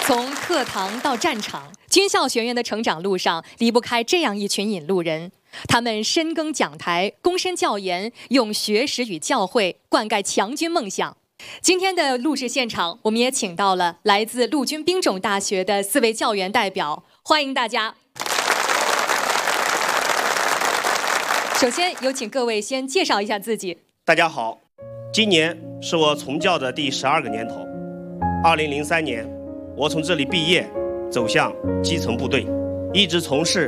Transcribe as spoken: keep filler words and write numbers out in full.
从课堂到战场，军校学员的成长路上离不开这样一群引路人。他们深耕讲台，躬身教研，用学识与教诲灌溉强军梦想。今天的录制现场，我们也请到了来自陆军兵种大学的四位教员代表，欢迎大家。首先有请各位先介绍一下自己。 大家好，今年是我从教的第十二个年头。二零零三年，我从这里毕业，走向基层部队，一直从事